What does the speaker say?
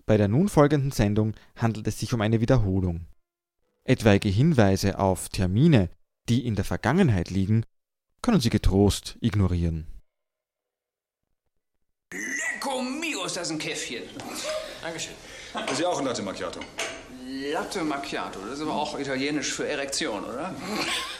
Bei der nun folgenden Sendung handelt es sich um eine Wiederholung. Etwaige Hinweise auf Termine, die in der Vergangenheit liegen, können Sie getrost ignorieren. Lecco mio, ist das ein Käffchen. Dankeschön. Ist ja auch ein Latte Macchiato. Latte Macchiato, das ist aber auch italienisch für Erektion, oder?